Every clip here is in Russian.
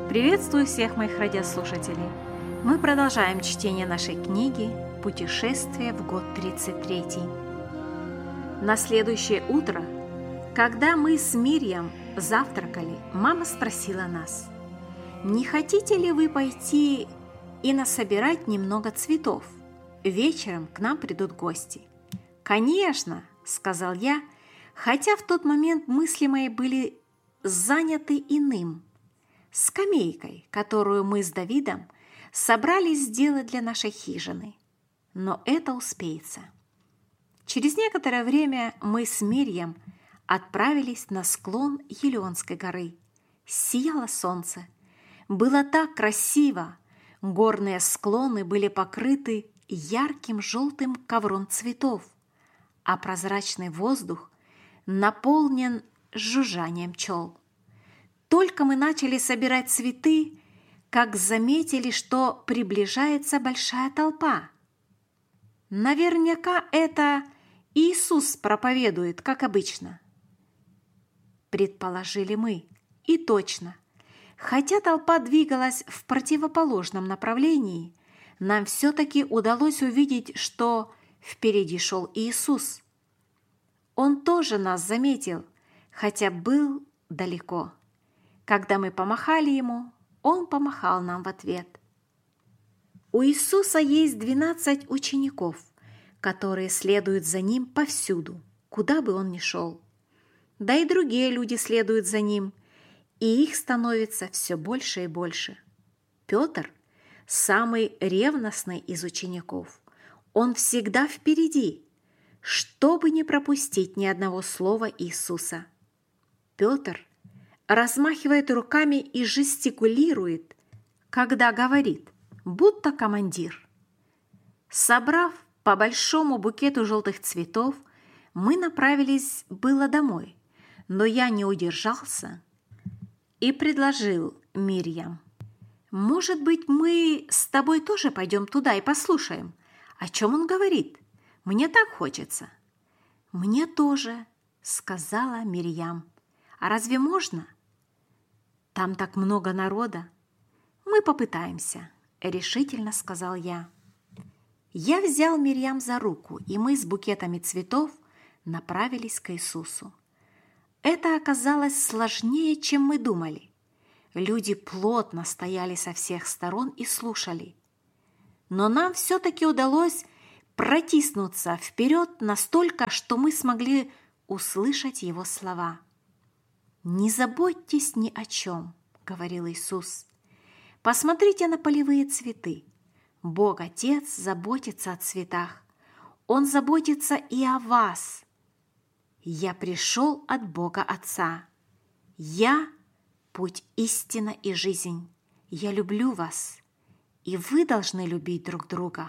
Приветствую всех моих радиослушателей! Мы продолжаем чтение нашей книги «Путешествие в год 33». На следующее утро, когда мы с Мирьям завтракали, мама спросила нас: «Не хотите ли вы пойти и насобирать немного цветов? Вечером к нам придут гости». «Конечно!» – сказал я, хотя в тот момент мысли мои были заняты иным – скамейкой, которую мы с Давидом собрались сделать для нашей хижины. Но это успеется. Через некоторое время мы с Мирьям отправились на склон Елеонской горы. Сияло солнце. Было так красиво. Горные склоны были покрыты ярким желтым ковром цветов, а прозрачный воздух наполнен жужжанием пчел. Только мы начали собирать цветы, как заметили, что приближается большая толпа. Наверняка это Иисус проповедует, как обычно, предположили мы. И точно, хотя толпа двигалась в противоположном направлении, нам все-таки удалось увидеть, что впереди шел Иисус. Он тоже нас заметил, хотя был далеко. Когда мы помахали ему, он помахал нам в ответ. У Иисуса есть 12 учеников, которые следуют за ним повсюду, куда бы он ни шел. Да и другие люди следуют за ним, и их становится все больше и больше. Петр – самый ревностный из учеников. Он всегда впереди, чтобы не пропустить ни одного слова Иисуса. Петр размахивает руками и жестикулирует, когда говорит, будто командир. Собрав по большому букету желтых цветов, мы направились было домой, но я не удержался и предложил Мирьям: «Может быть, мы с тобой тоже пойдем туда и послушаем, о чем он говорит? Мне так хочется». «Мне тоже», — сказала Мирьям. «А разве можно? Там так много народа». «Мы попытаемся», — решительно сказал я. Я взял Мирьям за руку, и мы с букетами цветов направились к Иисусу. Это оказалось сложнее, чем мы думали. Люди плотно стояли со всех сторон и слушали. Но нам все-таки удалось протиснуться вперед настолько, что мы смогли услышать его слова. «Не заботьтесь ни о чем», — говорил Иисус. «Посмотрите на полевые цветы. Бог Отец заботится о цветах. Он заботится и о вас. Я пришел от Бога Отца. Я – путь, истина и жизнь. Я люблю вас, и вы должны любить друг друга».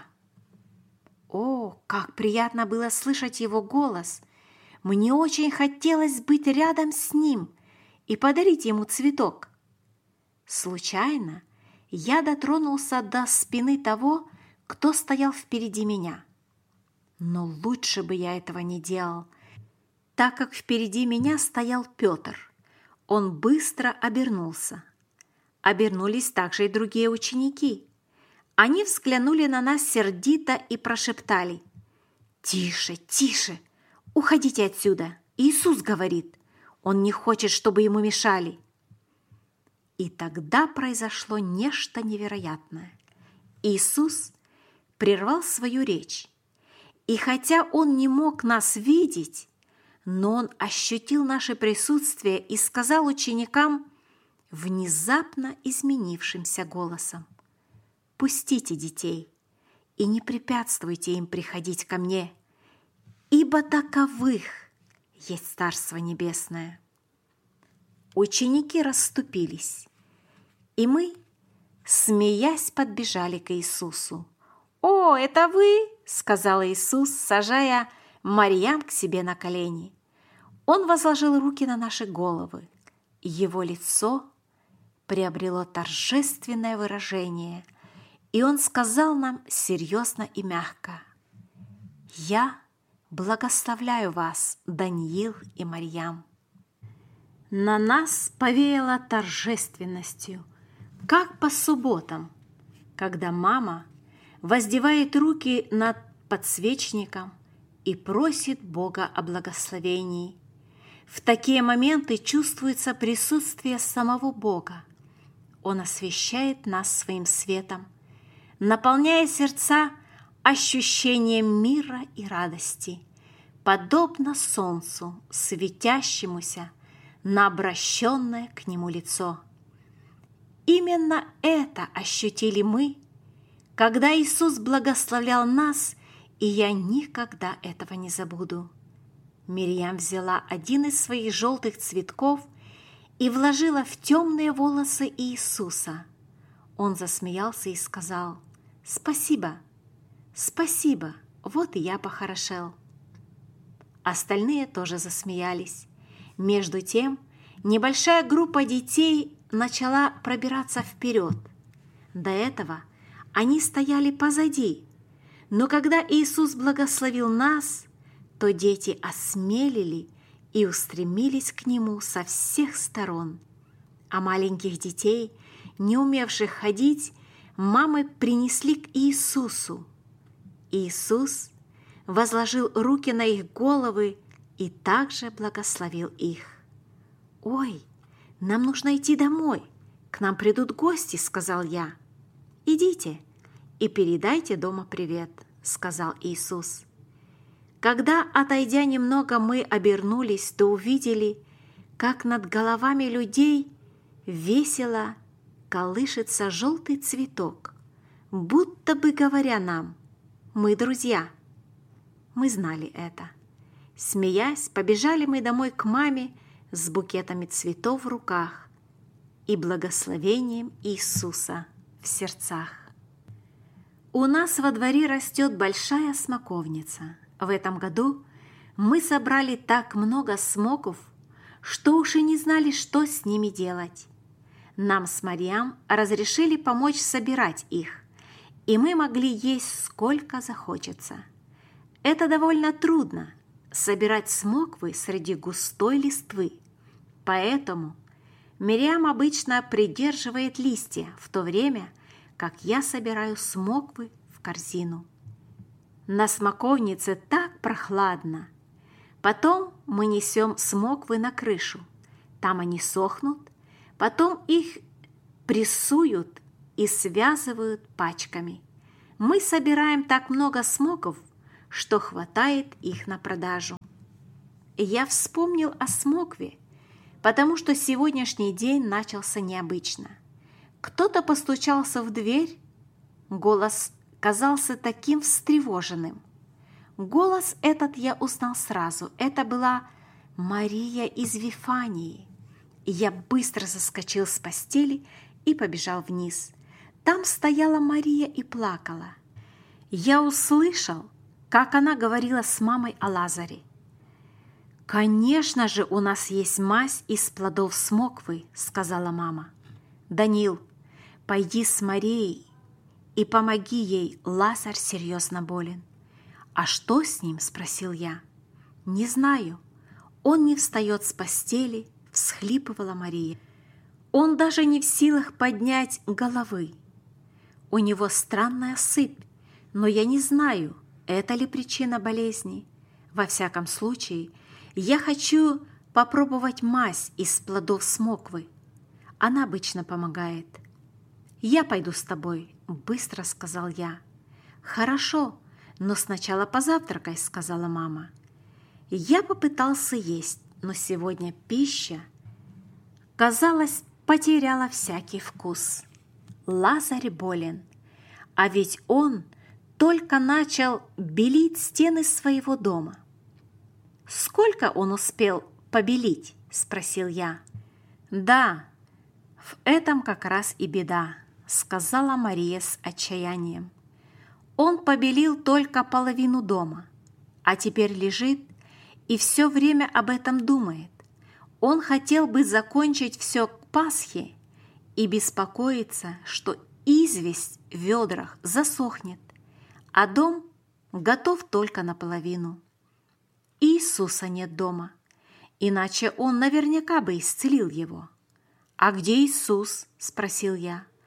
О, как приятно было слышать его голос! Мне очень хотелось быть рядом с ним и подарить ему цветок. Случайно я дотронулся до спины того, кто стоял впереди меня. Но лучше бы я этого не делал, так как впереди меня стоял Петр. Он быстро обернулся. Обернулись также и другие ученики. Они взглянули на нас сердито и прошептали: «Тише, тише! Уходите отсюда! Иисус говорит! Он не хочет, чтобы ему мешали!» И тогда произошло нечто невероятное. Иисус прервал свою речь, и хотя Он не мог нас видеть, но Он ощутил наше присутствие и сказал ученикам внезапно изменившимся голосом: «Пустите детей и не препятствуйте им приходить ко мне, ибо таковых есть Царство Небесное». Ученики расступились, и мы, смеясь, подбежали к Иисусу. «О, это вы!» – сказал Иисус, сажая Марьям к себе на колени. Он возложил руки на наши головы. Его лицо приобрело торжественное выражение, и он сказал нам серьезно и мягко: «Я благословляю вас, Даниил и Марьям». На нас повеяло торжественностью. как по субботам, когда мама воздевает руки над подсвечником и просит Бога о благословении. В такие моменты чувствуется присутствие самого Бога. Он освещает нас своим светом, наполняя сердца ощущением мира и радости, подобно солнцу, светящемуся на обращенное к нему лицо. Именно это ощутили мы, когда Иисус благословлял нас, и я никогда этого не забуду. Мирьям взяла один из своих желтых цветков и вложила в темные волосы Иисуса. Он засмеялся и сказал: «Спасибо, спасибо, вот и я похорошел». Остальные тоже засмеялись. Между тем, небольшая группа детей начала пробираться вперед. До этого они стояли позади, но когда Иисус благословил нас, то дети осмелели и устремились к Нему со всех сторон. А маленьких детей, не умевших ходить, мамы принесли к Иисусу. Иисус возложил руки на их головы и также благословил их. «Ой, нам нужно идти домой, к нам придут гости», — сказал я. «Идите и передайте дома привет», — сказал Иисус. Когда, отойдя немного, мы обернулись, то увидели, как над головами людей весело колышется желтый цветок, будто бы говоря нам: «Мы друзья». Мы знали это. Смеясь, побежали мы домой к маме с букетами цветов в руках и благословением Иисуса в сердцах. У нас во дворе растет большая смоковница. В этом году мы собрали так много смоков, что уж и не знали, что с ними делать. Нам с Марьям разрешили помочь собирать их, и мы могли есть сколько захочется. Это довольно трудно – собирать смоквы среди густой листвы, поэтому Мирьям обычно придерживает листья, в то время как я собираю смоквы в корзину. На смоковнице так прохладно. Потом мы несем смоквы на крышу. Там они сохнут, потом их прессуют и связывают пачками. Мы собираем так много смоков, что хватает их на продажу. Я вспомнил о смокве, потому что сегодняшний день начался необычно. Кто-то постучался в дверь, голос казался таким встревоженным. Голос этот я узнал сразу. Это была Мария из Вифании. Я быстро соскочил с постели и побежал вниз. Там стояла Мария и плакала. Я услышал, как она говорила с мамой о Лазаре. «Конечно же, у нас есть мазь из плодов смоквы», — сказала мама. «Данил, пойди с Марией и помоги ей, Лазарь серьезно болен». «А что с ним?» – спросил я. «Не знаю. Он не встает с постели», – всхлипывала Мария. «Он даже не в силах поднять головы. У него странная сыпь, но я не знаю, это ли причина болезни. Во всяком случае, я хочу попробовать мазь из плодов смоквы. Она обычно помогает». «Я пойду с тобой», – быстро сказал я. «Хорошо, но сначала позавтракай», – сказала мама. Я попытался есть, но сегодня пища, казалось, потеряла всякий вкус. Лазарь болен, а ведь он только начал белить стены своего дома. «Сколько он успел побелить?» – спросил я. «Да, в этом как раз и беда», – сказала Мария с отчаянием. «Он побелил только половину дома, а теперь лежит и все время об этом думает. Он хотел бы закончить все к Пасхе и беспокоится, что известь в ведрах засохнет, а дом готов только наполовину. Иисуса нет дома, иначе он наверняка бы исцелил его». «А где Иисус?» – спросил я.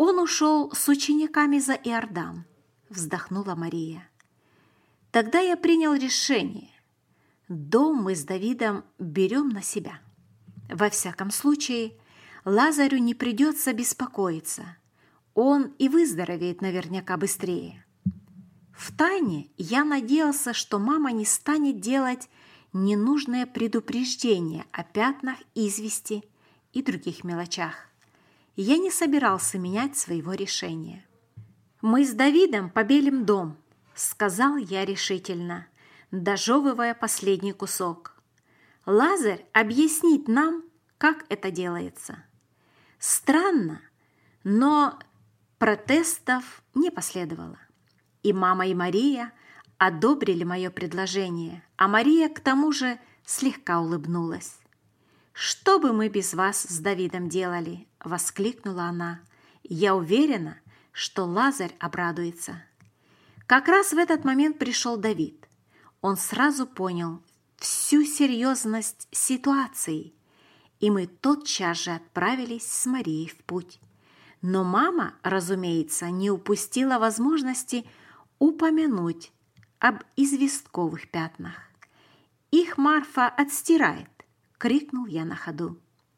Он ушел с учениками за Иордан, вздохнула Мария. Тогда я принял решение. Дом мы с Давидом берем на себя. Во всяком случае, Лазарю не придется беспокоиться. Он и выздоровеет наверняка быстрее. Втайне я надеялся, что мама не станет делать ненужное предупреждение о пятнах, извести и других мелочах. Я не собирался менять своего решения. «Мы с Давидом побелим дом», — сказал я решительно, дожевывая последний кусок. «Лазарь объяснит нам, как это делается». Странно, но протестов не последовало. И мама, и Мария одобрили мое предложение, а Мария к тому же слегка улыбнулась. «Что бы мы без вас с Давидом делали?» – воскликнула она. «Я уверена, что Лазарь обрадуется». Как раз в этот момент пришел Давид. Он сразу понял всю серьезность ситуации, и мы тотчас же отправились с Марией в путь. Но мама, разумеется, не упустила возможности упомянуть об известковых пятнах. «Их Марфа отстирает!» – крикнул я на ходу.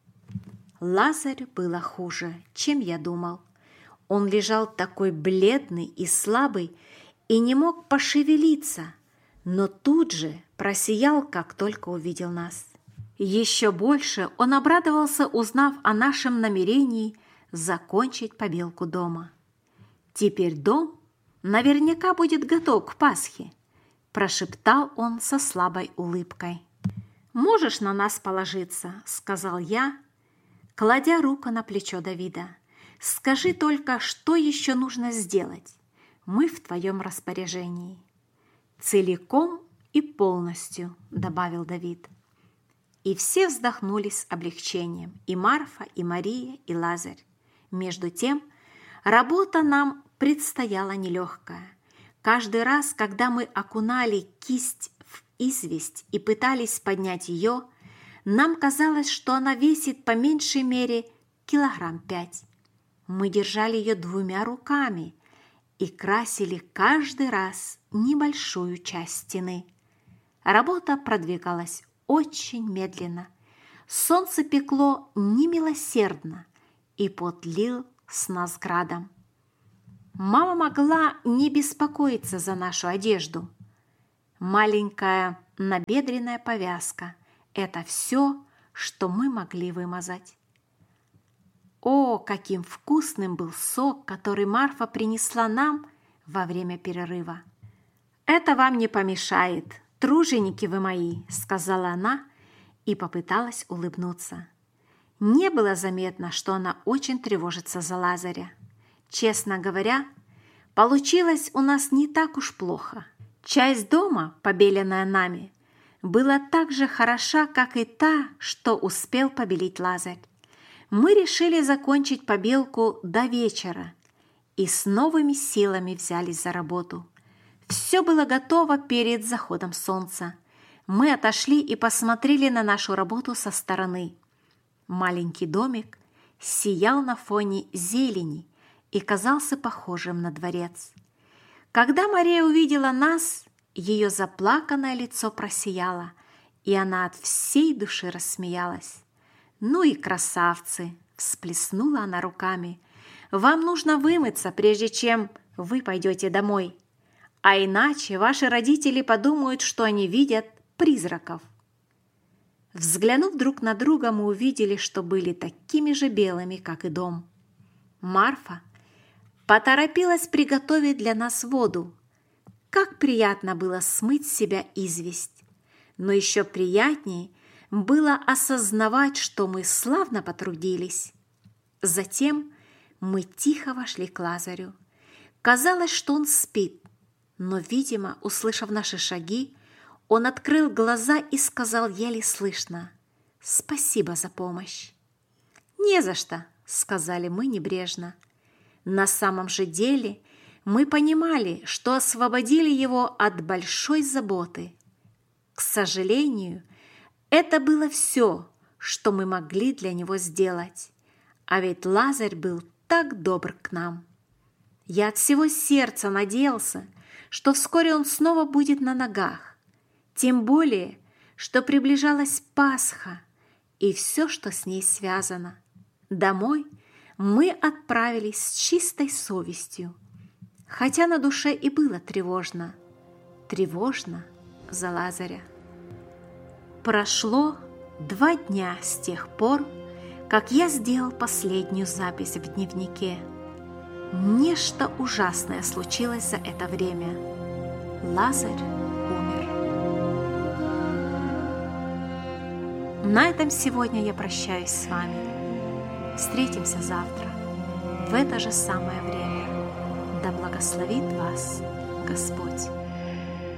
Лазарю было хуже, чем я думал. Он лежал такой бледный и слабый и не мог пошевелиться, но тут же просиял, как только увидел нас. Еще больше он обрадовался, узнав о нашем намерении закончить побелку дома. «Теперь дом наверняка будет готов к Пасхе», – прошептал он со слабой улыбкой. «Можешь на нас положиться», – сказал я, кладя руку на плечо Давида. «Скажи только, что еще нужно сделать. Мы в твоем распоряжении». «Целиком и полностью», – добавил Давид. И все вздохнули с облегчением, и Марфа, и Мария, и Лазарь. Между тем, работа нам предстояла нелегкая. Каждый раз, когда мы окунали кисть в известь и пытались поднять ее, нам казалось, что она весит по меньшей мере 5 килограмм. Мы держали ее 2 руками и красили каждый раз небольшую часть стены. Работа продвигалась очень медленно. Солнце пекло немилосердно, и пот лил с нас градом. Мама могла не беспокоиться за нашу одежду. Маленькая набедренная повязка – это все, что мы могли вымазать. О, каким вкусным был сок, который Марфа принесла нам во время перерыва! «Это вам не помешает, труженики вы мои», – сказала она и попыталась улыбнуться. Не было заметно, что она очень тревожится за Лазаря. Честно говоря, получилось у нас не так уж плохо. Часть дома, побеленная нами, была так же хороша, как и та, что успел побелить Лазарь. Мы решили закончить побелку до вечера и с новыми силами взялись за работу. Все было готово перед заходом солнца. Мы отошли и посмотрели на нашу работу со стороны. Маленький домик сиял на фоне зелени и казался похожим на дворец. Когда Мария увидела нас, ее заплаканное лицо просияло, и она от всей души рассмеялась. «Ну и красавцы!» – всплеснула она руками. «Вам нужно вымыться, прежде чем вы пойдете домой, а иначе ваши родители подумают, что они видят призраков». Взглянув друг на друга, мы увидели, что были такими же белыми, как и дом. Марфа поторопилась приготовить для нас воду. Как приятно было смыть с себя известь. Но еще приятнее было осознавать, что мы славно потрудились. Затем мы тихо вошли к Лазарю. Казалось, что он спит, но, видимо, услышав наши шаги, он открыл глаза и сказал еле слышно: «Спасибо за помощь». «Не за что», — сказали мы небрежно. На самом же деле мы понимали, что освободили его от большой заботы. К сожалению, это было все, что мы могли для него сделать. А ведь Лазарь был так добр к нам. Я от всего сердца надеялся, что вскоре он снова будет на ногах, тем более, что приближалась Пасха и все, что с ней связано. Домой мы отправились с чистой совестью, хотя на душе и было тревожно. Тревожно за Лазаря. Прошло 2 дня с тех пор, как я сделал последнюю запись в дневнике. Нечто ужасное случилось за это время. Лазарь умер. На этом сегодня я прощаюсь с вами. Встретимся завтра, в это же самое время. Да благословит вас Господь.